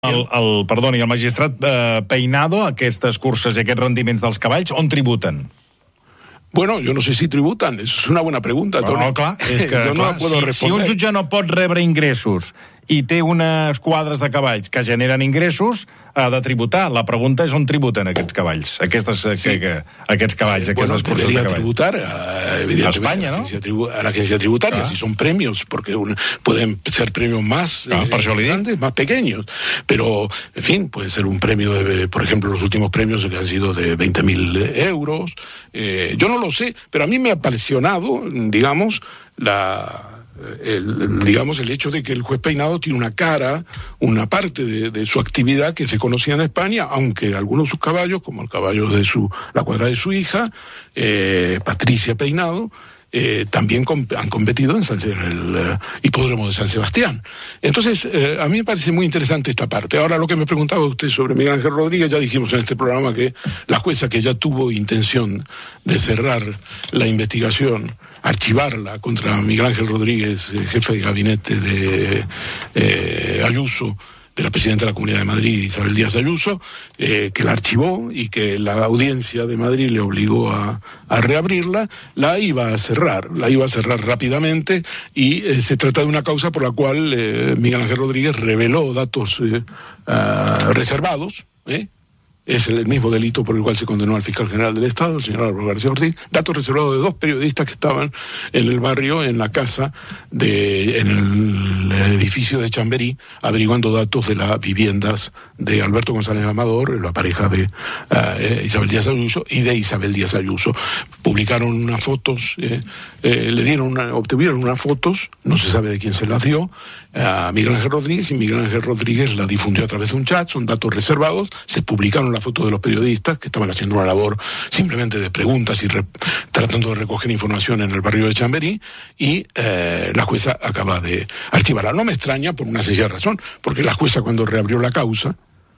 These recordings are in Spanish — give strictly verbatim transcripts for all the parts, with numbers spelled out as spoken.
El, el, perdoni, el magistrat eh, Peinado, aquestes curses i aquests rendiments dels cavalls, on tributen? Bueno, yo no sé si tributan, es una buena pregunta, Toni. No, clar, és que, jo no clar, la puedo si, responder. si un jutge no pot rebre ingressos i té unes quadres de cavalls que generen ingressos, ha de tributar. La pregunta és on tributen aquests cavalls, aquestes, sí. que, que, aquests cavalls, eh, bueno, aquestes curses de cavalls. tributar, uh, evidentemente, a España, ¿no? tribu a la agencia tributaria, ah. si son premios, porque un, pueden ser premios más ah, eh, grandes, más pequeños, pero, en fin, puede ser un premio, de, por ejemplo, los últimos premios que han sido de veinte mil euros. Eh, yo no lo sé, pero a mí me ha apasionado, digamos, la... El, digamos el hecho de que el juez Peinado tiene una cara, una parte de, de su actividad que se conocía en España, aunque algunos de sus caballos, como el caballo de su la cuadra de su hija, eh, Patricia Peinado, eh, también comp han competido en, San, en el uh, hipódromo de San Sebastián. Entonces, eh, a mí me parece muy interesante esta parte. Ahora, lo que me preguntaba usted sobre Miguel Ángel Rodríguez, ya dijimos en este programa que la jueza, que ya tuvo intención de cerrar la investigación, archivarla contra Miguel Ángel Rodríguez, eh, jefe de gabinete de eh, Ayuso, de la presidenta de la Comunidad de Madrid, Isabel Díaz Ayuso, eh, que la archivó y que la audiencia de Madrid le obligó a, a reabrirla, la iba a cerrar, la iba a cerrar rápidamente, y eh, se trata de una causa por la cual eh, Miguel Ángel Rodríguez reveló datos eh, uh, reservados, ¿eh? Es el mismo delito por el cual se condenó al fiscal general del Estado, el señor Álvaro García Ortiz, datos reservados de dos periodistas que estaban en el barrio, en la casa, de, en el edificio de Chamberí, averiguando datos de las viviendas de Alberto González Amador, la pareja de uh, Isabel Díaz Ayuso, y de Isabel Díaz Ayuso. Publicaron unas fotos, eh, eh, le dieron una, obtuvieron unas fotos, no se sabe de quién se las dio, a Miguel Ángel Rodríguez, y Miguel Ángel Rodríguez la difundió a través de un chat, son datos reservados, se publicaron las fotos de los periodistas que estaban haciendo una labor simplemente de preguntas y re, tratando de recoger información en el barrio de Chamberí, y eh, la jueza acaba de archivarla. No me extraña por una sencilla razón, porque la jueza, cuando reabrió la causa,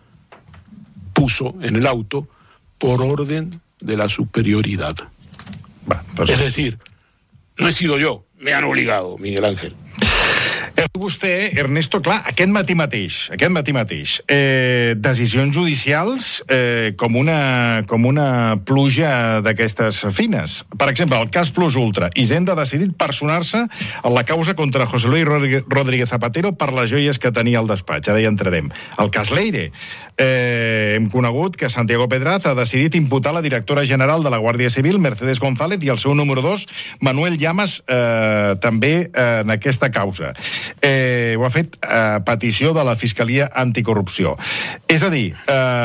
puso en el auto por orden de la superioridad. Va, pues... Es decir, no he sido yo, me han obligado, Miguel Ángel. Vostè, Ernesto, clar, aquest matí mateix, aquest matí mateix, eh, decisions judicials eh, com, una, com una pluja d'aquestes fines. Per exemple, el cas Plus Ultra. Hisenda ha decidit personar-se en la causa contra José Luis Rodríguez Zapatero per les joies que tenia al despatx. Ara hi entrarem. El cas Leire. Eh, hem conegut que Santiago Pedraz ha decidit imputar la directora general de la Guàrdia Civil, Mercedes González, i el seu número dos, Manuel Llamas, eh, també eh, en aquesta causa. Eh, ho ha fet a petició de la Fiscalia Anticorrupció. És a dir,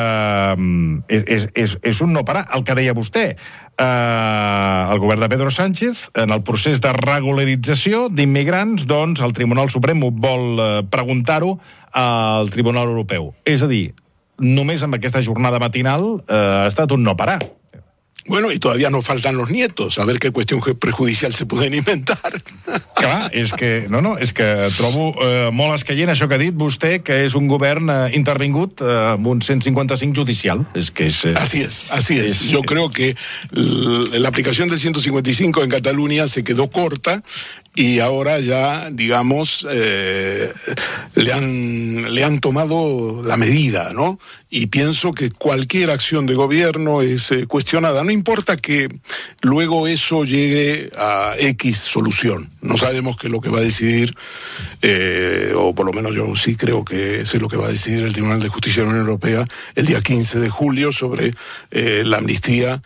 eh, és, és, és un no parar. El que deia vostè, eh, el govern de Pedro Sánchez, en el procés de regularització d'immigrants, doncs el Tribunal Suprem vol eh, preguntar-ho al Tribunal Europeu. És a dir, només amb aquesta jornada matinal eh, ha estat un no parar. Bueno, y todavía nos faltan los nietos, a ver qué cuestión prejudicial se pueden inventar. Clar, és que, no, no, és que trobo eh, molt escaient això que ha dit vostè, que és un govern eh, intervingut eh, amb un ciento cincuenta y cinco judicial. Es que es, eh, así es, así es. es. Yo creo que la aplicación del ciento cincuenta y cinco en Cataluña se quedó corta, y ahora ya, digamos, eh, le han, le han tomado la medida, ¿no? Y pienso que cualquier acción de gobierno es eh, cuestionada. No importa que luego eso llegue a X solución. No sabemos qué es lo que va a decidir, eh, o por lo menos yo sí creo que sé lo que va a decidir el Tribunal de Justicia de la Unión Europea el día quince de julio sobre eh, la amnistía,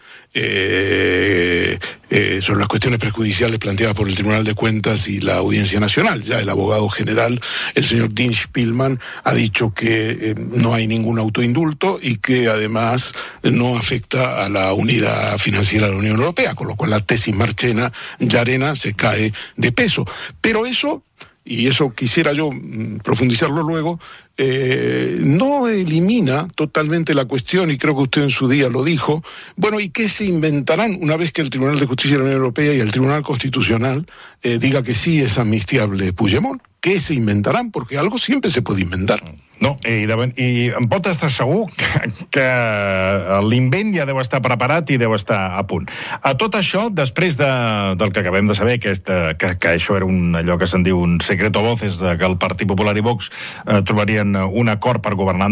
eh, eh, sobre las cuestiones prejudiciales planteadas por el Tribunal de Cuentas y la Audiencia Nacional. Ya el abogado general, el señor Dean Spielman, ha dicho que eh, no hay ningún autoindulto y que además no afecta a la unidad financiera de la Unión Europea, con lo cual la tesis Marchena Llarena se cae de peso. Pero eso, y eso quisiera yo profundizarlo luego, eh, no elimina totalmente la cuestión, y creo que usted en su día lo dijo. Bueno, ¿y qué se inventarán una vez que el Tribunal de Justicia de la Unión Europea y el Tribunal Constitucional eh, diga que sí es amnistiable Puigdemont? qué se inventarán, porque algo siempre se puede inventar. No, i, de, i em pot estar segur que, que l'invent ja deu estar preparat i deu estar a punt. A tot això, després de, del que acabem de saber, que, esta, que, que això era un, allò que se'n diu un secreto voces, de que el Partit Popular i Vox eh, trobarien un acord per governar